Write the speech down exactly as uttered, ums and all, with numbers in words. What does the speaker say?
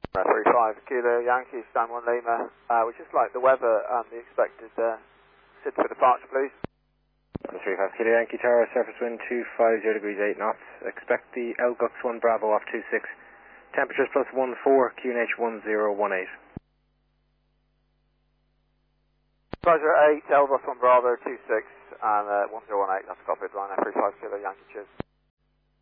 three five Kilo Yankee, stand one Lima. Uh, we'd just like the weather and the expected uh, S I D for departure, please. three five Kilo Yankee Tower, surface wind two five zero degrees eight knots. Expect the L G U X one Bravo off two six. Temperatures plus one four, Q N H one zero one eight. Roger eight, L G U X one Bravo two six and uh, one zero one eight, that's copied, line three five Kilo Yankee, cheers.